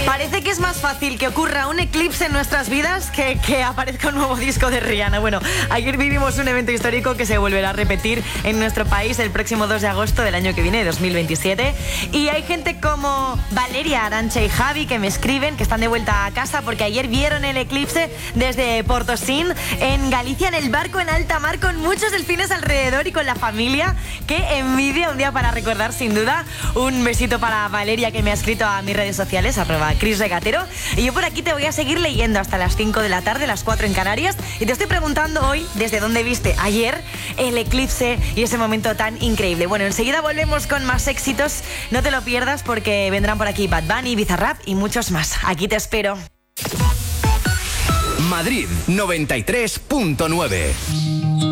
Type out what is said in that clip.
Parece que es más fácil que ocurra un eclipse en nuestras vidas que aparezca un nuevo disco de Rihanna. Bueno, ayer vivimos un evento histórico que se volverá a repetir en nuestro país el próximo 2 de agosto del año que viene, de 2027. Y hay gente como Valeria, Arantxa y Javi que me escriben que están de vuelta a casa porque ayer vieron el eclipse desde Portosín, en Galicia, en el barco en alta mar, con muchos delfines alrededor y con la familia. ¡Qué envidia! Un día para recordar, sin duda. Un besito para Valeria, que me ha escrito a mis redes sociales, @CrisRegatero. Y yo por aquí te voy a seguir leyendo hasta las 5 de la tarde, las 4 en Canarias. Y te estoy preguntando hoy desde dónde viste ayer el eclipse y ese momento tan increíble. Bueno, enseguida volvemos con más éxitos. No te lo pierdas porque vendrán por aquí Bad Bunny, Bizarrap y muchos más. Aquí te espero. Madrid 93.9.